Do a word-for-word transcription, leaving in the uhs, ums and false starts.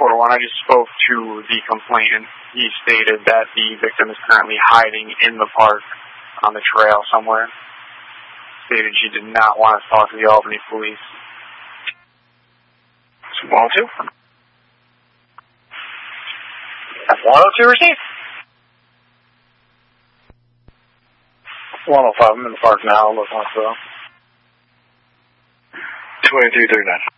four one, I just spoke to the complainant. He stated that the victim is currently hiding in the park on the trail somewhere. Stated she did not want to talk to the Albany police. one oh two. one oh two received. one oh five, I'm in the park now, look hospital. twenty-two thirty-nine.